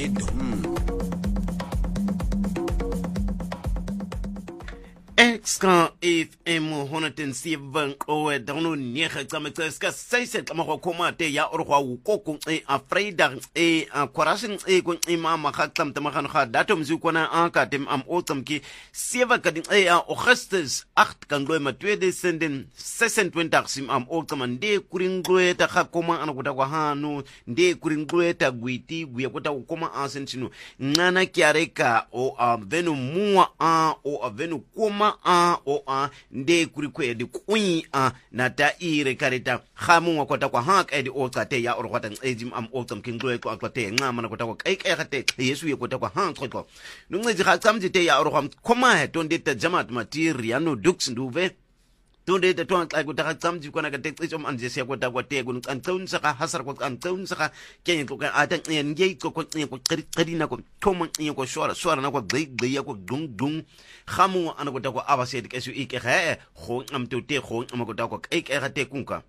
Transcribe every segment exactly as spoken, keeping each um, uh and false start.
radio. Extra F M one oh seven o download nega tsametse ska seise tla mo koma te ya or gwa ukoko e a Friday e a korasing e go ima ma ga tlam te magano ga datum mzu kona aka dem am otam ki sewe ka ding e a Augustus eight kan lo ma tweede senden sesentwintig sim am otam nde kuringwe ta ga koma ana kuta kwa hanu nde kuringwe ta gwiti gwe kuta koma asentino ngana kiareka o a venu mua a o a venu koma a o a nde kurikwe di kwi a na ta ire karita khamu wa kota kwa hak edi o tsate ya or kwata ejim am o tsam kingwe ko akwate ngama na kota kwa kai kai khate yesu ye kota kwa hak ko nungezi ga tsamji te ya or kwam koma he tonde ta jamat materiano dux nduve tonde ta ton tla ko ta tsamji ko na ka te tsom anje se ko ta kwa te ko an tson sa ka hasar ko an tson sa ka kenye ko ka ata nge ko ko ko qadi na ko thoma nge ko shora shora na ko gbe gbe ya ko dung dung khamu ana ko ta ko abase ke su ike ge go am to te go am ko ta ko ke ke ga te kunka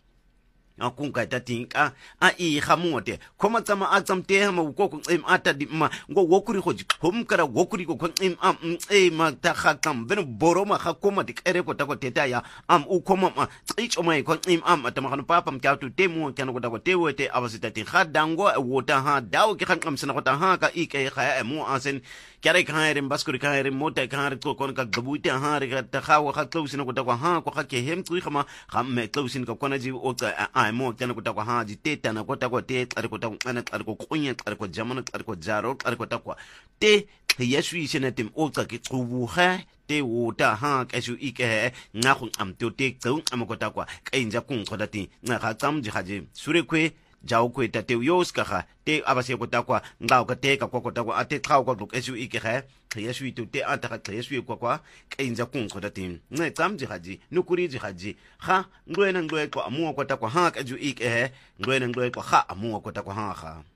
a kunka ta tinka a i khamote khoma tsama a tsamte ma ko ko em ata di ma ngo wokuri go khom kara wokuri ko em am e ma ta kha kam ben boroma kha koma di ere ko ta ko teta ya am u khoma ma ich o mai ko em am ta ma khano papa mka tu temu kana ko ta ko tewe te abasita tin kha dango wota ha dawo ki khan am sina ko ta ha ka i ke kha mu asen kare ka ere baskuri ka ere mota ka ere ko kon ka gabuite ha ere ka ta kha wa kha close ko ta ko ha ko kha ke hem tu khama kham me close ko kona ji o ta ai mo tana ko ta ko ha ji te tana ko ta ko te tsare ko ta ko ana tsare ko kunya tsare ko jamana tsare ko jaro tsare ko ta ko te yesu yi sene tem o tsa ke tsubu ha te wo ta ha ka su ike he nga go am te te tsung am ko ta ko ka inja kung ko da ti nga ga tsam ji ha ji sure kwe jao kwe ta te yos ka ga te abase ko ta kwa ngao ka te ka ko ko ta kwa ate khao ko ka su ike he yesu itu te anta ka yesu ko kwa ka inja kung ko da ti nga tsam ji ha ji nukuri ji ha ji ha ngwe na ngwe ko amu ko ta kwa ha ka ju ike he ngwe na ngwe ko ha amu ko ta kwa ha ha